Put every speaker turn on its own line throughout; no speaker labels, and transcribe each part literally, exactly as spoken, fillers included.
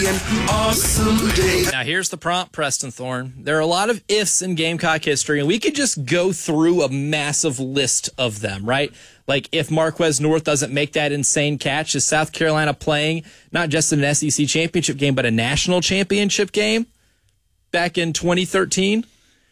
An awesome day.
Now, here's the prompt, Preston Thorne. There are a lot of ifs in Gamecock history, and we could just go through a massive list of them, right? Like, if Marquez North doesn't make that insane catch, is South Carolina playing not just an S E C championship game, but a national championship game back in twenty thirteen?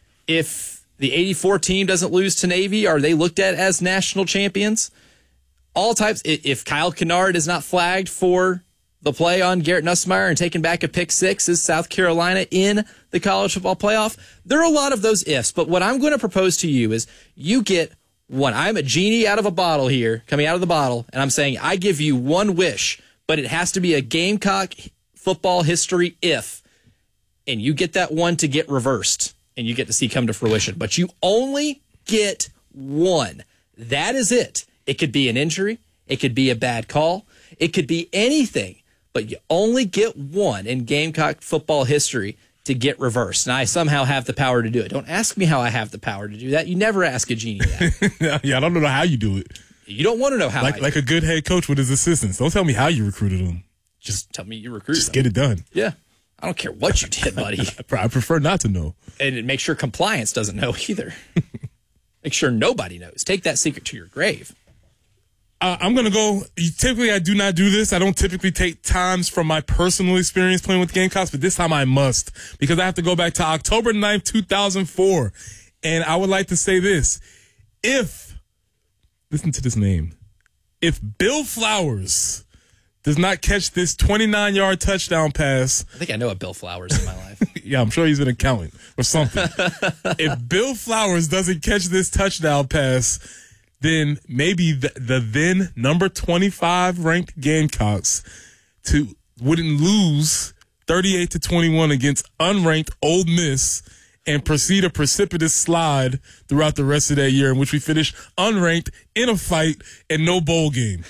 If the eighty-four team doesn't lose to Navy, are they looked at as national champions? All types. If Kyle Kennard is not flagged for the play on Garrett Nussmeier and taking back a pick six, is South Carolina in the college football playoff? There are a lot of those ifs, but what I'm going to propose to you is you get one. I'm a genie out of a bottle here, coming out of the bottle, and I'm saying I give you one wish, but it has to be a Gamecock football history if, and you get that one to get reversed, and you get to see come to fruition. But you only get one. That is it. It could be an injury. It could be a bad call. It could be anything. But you only get one in Gamecock football history to get reversed. And I somehow have the power to do it. Don't ask me how I have the power to do that. You never ask a genie that.
Yeah, I don't know how you do it.
You don't want to know how.
Like
I
like
do
a good head coach with his assistants. Don't tell me how you recruited them.
Just tell me you recruited
Just
them.
get it done.
Yeah. I don't care what you did, buddy.
I prefer not to know.
And make sure compliance doesn't know either. Make sure nobody knows. Take that secret to your grave.
Uh, I'm going to go. Typically, I do not do this. I don't typically take times from my personal experience playing with Gamecocks, but this time I must because I have to go back to October ninth, two thousand four. And I would like to say this. If, listen to this name, if Bill Flowers does not catch this twenty-nine-yard touchdown pass.
I think I know a Bill Flowers in my life.
Yeah, I'm sure he's an accountant or something. If Bill Flowers doesn't catch this touchdown pass, then maybe the, the then number twenty-five ranked Gamecocks to wouldn't lose thirty-eight to twenty-one against unranked Ole Miss and proceed a precipitous slide throughout the rest of that year in which we finished unranked in a fight and no bowl game.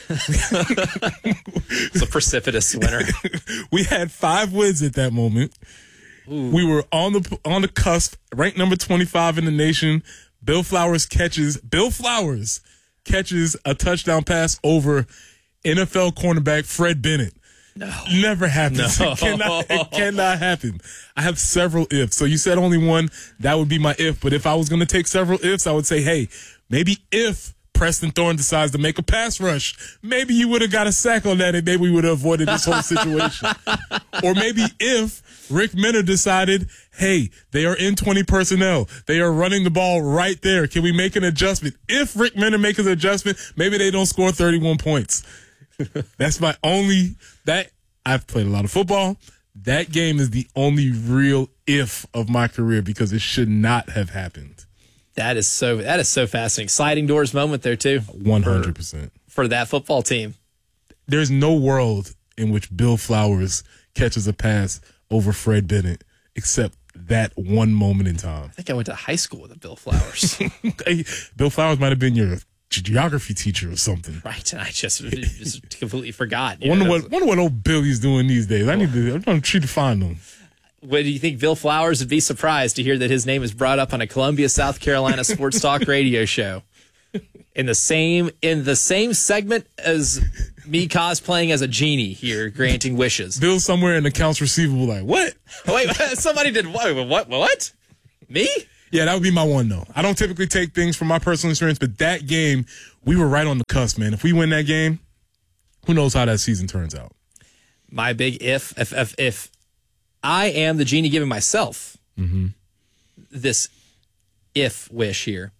It's a precipitous winner.
We had five wins at that moment. Ooh. We were on the on the cusp, ranked number twenty-five in the nation. Bill Flowers catches Bill Flowers catches a touchdown pass over N F L cornerback Fred Bennett.
No.
Never happens.
No.
It cannot, it cannot happen. I have several ifs. So you said only one. That would be my if. But if I was going to take several ifs, I would say, hey, maybe if Preston Thorne decides to make a pass rush, maybe you would have got a sack on that and maybe we would have avoided this whole situation. Or maybe if Rick Minner decided, hey, they are in twenty personnel. They are running the ball right there. Can we make an adjustment? If Rick Minner makes an adjustment, maybe they don't score thirty-one points. That's my only, that, I've played a lot of football. That game is the only real if of my career because it should not have happened.
That is so, that is so fascinating. Sliding doors moment there too.
one hundred percent.
For, for that football team.
There's no world in which Bill Flowers catches a pass over Fred Bennett except that one moment in time.
I think I went to high school with a Bill Flowers.
Hey, Bill Flowers might have been your geography teacher or something.
Right, and I just, just completely forgot.
Wonder
know,
what wonder what old Billy's doing these days. I need to. I'm trying to find him.
What do you think? Bill Flowers would be surprised to hear that his name is brought up on a Columbia, South Carolina sports talk radio show in the same in the same segment as me cosplaying as a genie here, granting wishes.
Bill's somewhere in accounts receivable. Like what?
Oh, wait, somebody did what? What? What? Me?
Yeah, that would be my one, though. I don't typically take things from my personal experience, but that game, we were right on the cusp, man. If we win that game, who knows how that season turns out.
My big if, if, if, if I am the genie giving myself mm-hmm. this if wish here,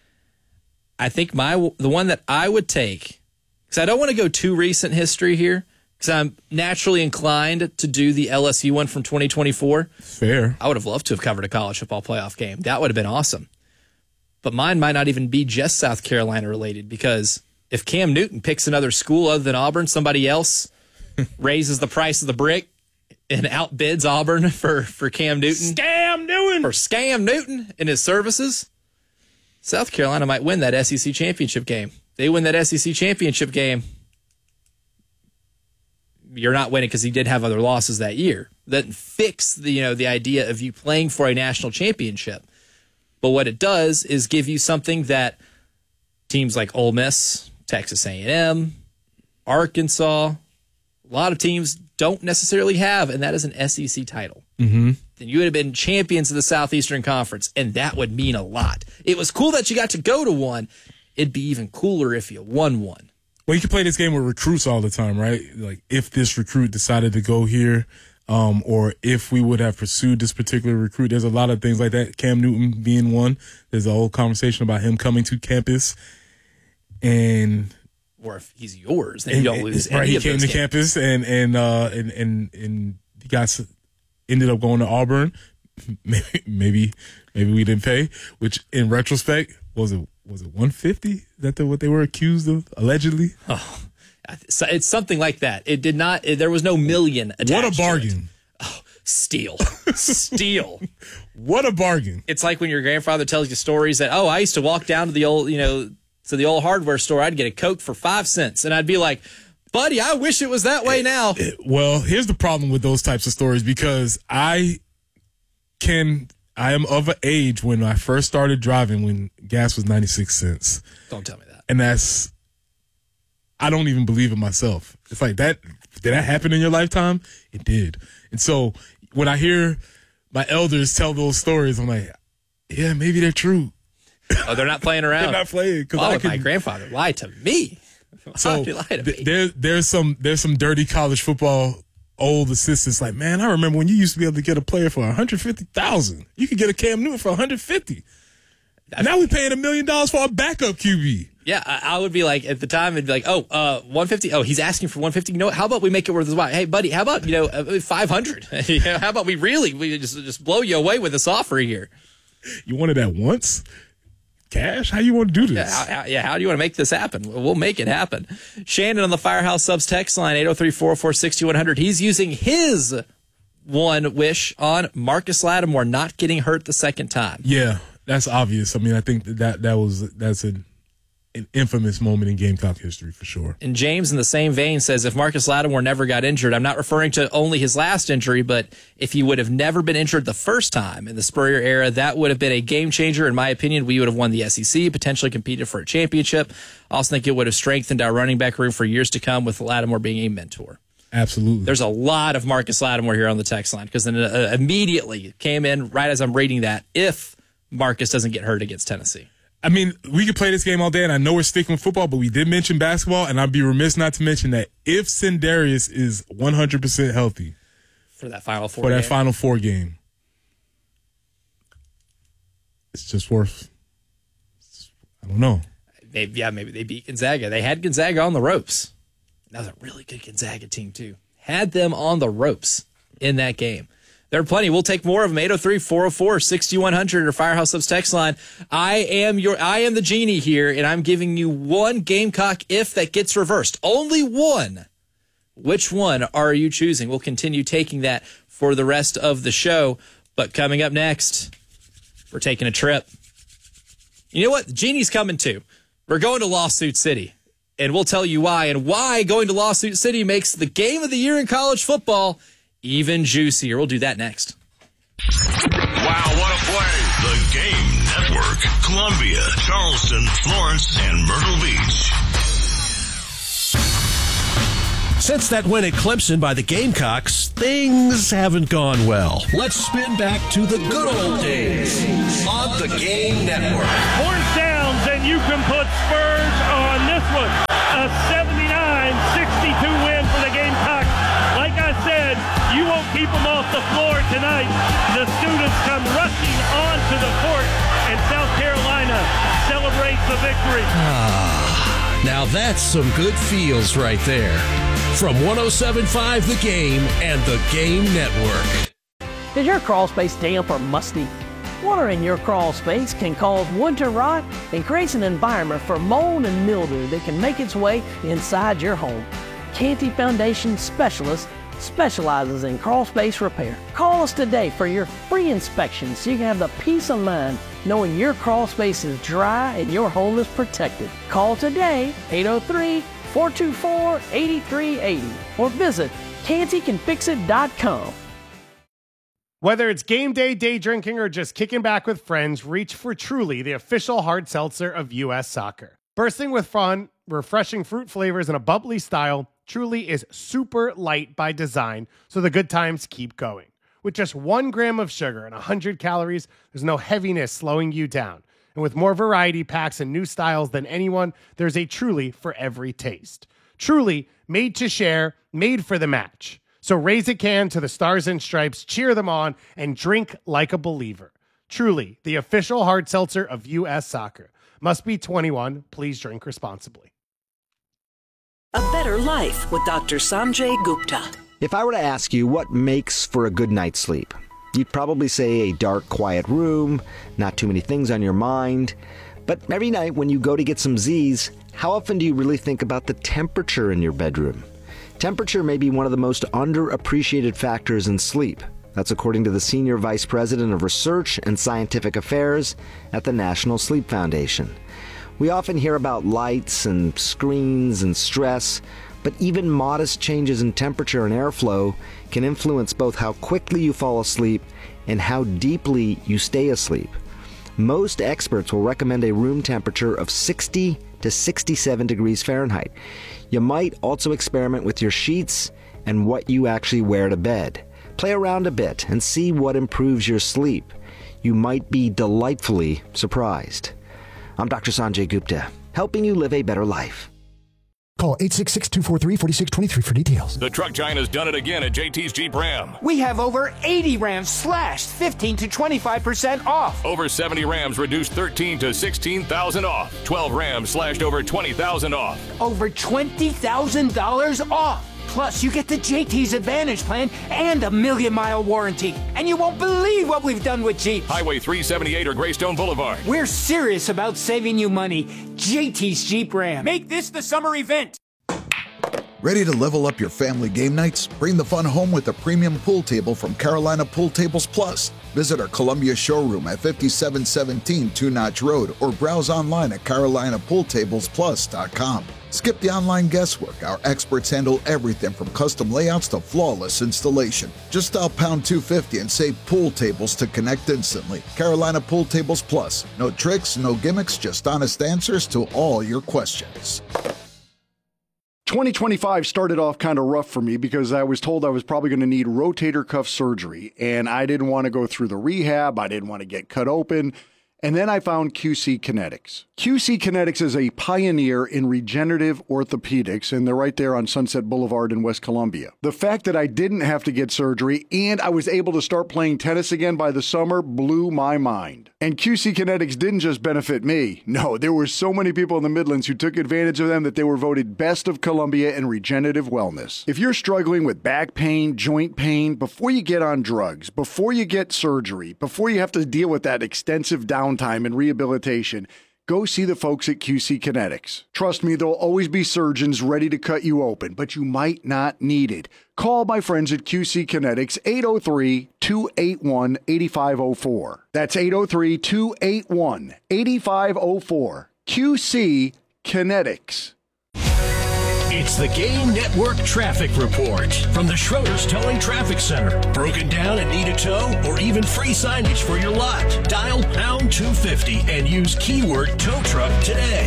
I think my the one that I would take, because I don't want to go too recent history here, because I'm naturally inclined to do the L S U one from twenty twenty-four.
Fair.
I would have loved to have covered a college football playoff game. That would have been awesome. But mine might not even be just South Carolina related, because if Cam Newton picks another school other than Auburn, somebody else raises the price of the brick and outbids Auburn for, for Cam Newton.
Scam Newton!
For Scam Newton and his services, South Carolina might win that S E C championship game. They win that S E C championship game, you're not winning because he did have other losses that year. That fix the you know the idea of you playing for a national championship. But what it does is give you something that teams like Ole Miss, Texas A and M, Arkansas, a lot of teams don't necessarily have, and that is an S E C title.
Mm-hmm.
Then you would have been champions of the Southeastern Conference, and that would mean a lot. It was cool that you got to go to one. It'd be even cooler if you won one.
Well, you can play this game with recruits all the time, right? Like, if this recruit decided to go here, um, or if we would have pursued this particular recruit, there's a lot of things like that. Cam Newton being one. There's a whole conversation about him coming to campus. And
or if he's yours, then you don't lose
right,
any
he
of
came
those
to
games.
campus and and uh and and and he got ended up going to Auburn. Maybe maybe maybe we didn't pay, which in retrospect was it was it one fifty? Is that the, what they were accused of allegedly?
Oh, it's something like that. It did not. It, there was no million attached.
What a bargain!
Oh, steal, steal.
What a bargain!
It's like when your grandfather tells you stories that, oh, I used to walk down to the old, you know, to the old hardware store. I'd get a Coke for five cents, and I'd be like, buddy, I wish it was that way now.
Well, here's the problem with those types of stories, because I can. I am of an age when I first started driving when gas was ninety-six cents.
Don't tell me that.
And that's, I don't even believe it myself. It's like, that, did that happen in your lifetime? It did. And so when I hear my elders tell those stories, I'm like, yeah, maybe they're true.
Oh, they're not playing around.
They're not playing.
Why
I
would my
could,
grandfather lie to me? Why
so
would he lie to
th-
me?
there, there's some, there's some dirty college football old assistants like, man, I remember when you used to be able to get a player for one hundred fifty thousand dollars. You could get a Cam Newton for one hundred fifty thousand dollars. Now we're paying a million dollars for a backup Q B.
Yeah, I, I would be like, at the time, it'd be like, oh, uh, one fifty. Oh, he's asking for one fifty. You know what? How about we make it worth his while? Hey, buddy, how about, you know, uh, five hundred? You know, how about we really, we just, just blow you away with this offer here?
You wanted that once? Cash? How you want to do this?
Yeah, how, how, yeah, how do you want to make this happen? We'll make it happen. Shannon on the Firehouse Subs text line, eight oh three, four oh four, six two one hundred. He's using his one wish on Marcus Lattimore not getting hurt the second time.
Yeah, that's obvious. I mean, I think that that, that was that's an, an infamous moment in Gamecock history for sure.
And James, in the same vein, says if Marcus Lattimore never got injured, I'm not referring to only his last injury, but if he would have never been injured the first time in the Spurrier era, that would have been a game changer. In my opinion, we would have won the S E C, potentially competed for a championship. I also think it would have strengthened our running back room for years to come with Lattimore being a mentor.
Absolutely.
There's a lot of Marcus Lattimore here on the text line because then uh, immediately came in right as I'm reading that if Marcus doesn't get hurt against Tennessee.
I mean, we could play this game all day, and I know we're sticking with football, but we did mention basketball, and I'd be remiss not to mention that if Sindarius is one hundred percent healthy
for that Final Four
for that
game.
Final Four game, it's just worth, I don't know.
Maybe, yeah, maybe they beat Gonzaga. They had Gonzaga on the ropes. That was a really good Gonzaga team, too. Had them on the ropes in that game. There are plenty. We'll take more of them. eight oh three, four oh four, six two one hundred or Firehouse Subs text line. I am your, I am the genie here, and I'm giving you one Gamecock if that gets reversed. Only one. Which one are you choosing? We'll continue taking that for the rest of the show. But coming up next, we're taking a trip. You know what? The genie's coming too. We're going to Lawsuit City. And we'll tell you why, and why going to Lawsuit City makes the game of the year in college football even juicier. We'll do that next.
Wow, what a play. The Game Network. Columbia, Charleston, Florence, and Myrtle Beach.
Since that win at Clemson by the Gamecocks, things haven't gone well. Let's spin back to the good old days on the Game Network.
Fourth downs, and you can put Spurs on this one. A seventy-nine sixty-two win for the Gamecocks. Like I said, you won't keep them off the floor tonight. The students come rushing onto the court, and South Carolina celebrates the victory.
Ah, now that's some good feels right there. From one oh seven point five The Game and the Game Network.
Is your crawl space damp or musty? Water in your crawl space can cause wood to rot and creates an environment for mold and mildew that can make its way inside your home. Canty Foundation Specialist specializes in crawl space repair. Call us today for your free inspection so you can have the peace of mind knowing your crawl space is dry and your home is protected. Call today, eight oh three, four two four, eight three eight oh, or visit canty can fix it dot com.
Whether it's game day, day drinking, or just kicking back with friends, reach for Truly, the official hard seltzer of U S Soccer. Bursting with fun, refreshing fruit flavors, and a bubbly style, Truly is super light by design, so the good times keep going. With just one gram of sugar and one hundred calories, there's no heaviness slowing you down. And with more variety packs and new styles than anyone, there's a Truly for every taste. Truly, made to share, made for the match. So raise a can to the Stars and Stripes, cheer them on, and drink like a believer. Truly, the official hard seltzer of U S Soccer. Must be twenty-one. Please drink responsibly.
A better life with Doctor Sanjay Gupta.
If I were to ask you what makes for a good night's sleep, you'd probably say a dark, quiet room, not too many things on your mind. But every night when you go to get some Z's, how often do you really think about the temperature in your bedroom? Temperature may be one of the most underappreciated factors in sleep. That's according to the Senior Vice President of Research and Scientific Affairs at the National Sleep Foundation. We often hear about lights and screens and stress, but even modest changes in temperature and airflow can influence both how quickly you fall asleep and how deeply you stay asleep. Most experts will recommend a room temperature of sixty to sixty-seven degrees Fahrenheit. You might also experiment with your sheets and what you actually wear to bed. Play around a bit and see what improves your sleep. You might be delightfully surprised. I'm Doctor Sanjay Gupta, helping you live a better life.
Call eight six six, two four three, four six two three for details.
The truck giant has done it again at J T's Jeep Ram.
We have over eighty Rams slashed fifteen to twenty-five percent off.
Over seventy Rams reduced thirteen to sixteen thousand off. twelve Rams slashed over twenty thousand off.
Over twenty thousand dollars off. Plus, you get the J T's Advantage plan and a million-mile warranty. And you won't believe what we've done with Jeep.
Highway three seventy-eight or Greystone Boulevard.
We're serious about saving you money. J T's Jeep Ram. Make this the summer event.
Ready to level up your family game nights? Bring the fun home with a premium pool table from Carolina Pool Tables Plus. Visit our Columbia showroom at fifty-seven seventeen Two Notch Road or browse online at carolina pool tables plus dot com. Skip the online guesswork. Our experts handle everything from custom layouts to flawless installation. Just dial pound two fifty and say pool tables to connect instantly. Carolina Pool Tables Plus. No tricks, no gimmicks, just honest answers to all your questions.
twenty twenty-five started off kind of rough for me because I was told I was probably going to need rotator cuff surgery, and I didn't want to go through the rehab. I didn't want to get cut open. And then I found Q C Kinetics. Q C Kinetics is a pioneer in regenerative orthopedics, and they're right there on Sunset Boulevard in West Columbia. The fact that I didn't have to get surgery and I was able to start playing tennis again by the summer blew my mind. And Q C Kinetics didn't just benefit me. No, there were so many people in the Midlands who took advantage of them that they were voted Best of Columbia in regenerative wellness. If you're struggling with back pain, joint pain, before you get on drugs, before you get surgery, before you have to deal with that extensive downtime and rehabilitation, go see the folks at Q C Kinetics. Trust me, there'll always be surgeons ready to cut you open, but you might not need it. Call my friends at Q C Kinetics, eight oh three, two eight one, eight five oh four. That's eight oh three, two eight one, eight five oh four. Q C Kinetics.
It's the Game Network Traffic Report from the Schroeder's Towing Traffic Center. Broken down and need a tow or even free signage for your lot? Dial pound two fifty and use keyword tow truck today.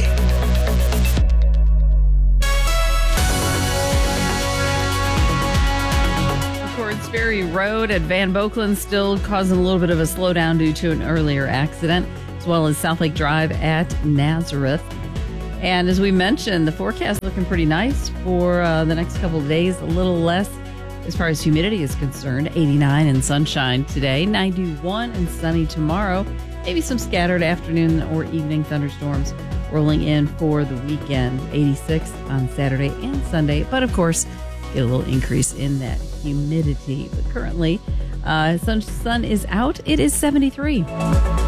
Cords Ferry Road at Van Boekelen still causing a little bit of a slowdown due to an earlier accident, as well as South Lake Drive at Nazareth. And as we mentioned, the forecast looking pretty nice for uh, the next couple of days. A little less as far as humidity is concerned. eighty-nine and sunshine today. ninety-one and sunny tomorrow. Maybe some scattered afternoon or evening thunderstorms rolling in for the weekend. eighty-six on Saturday and Sunday. But of course, get a little increase in that humidity. But currently, uh, sun, sun is out. It is seventy-three.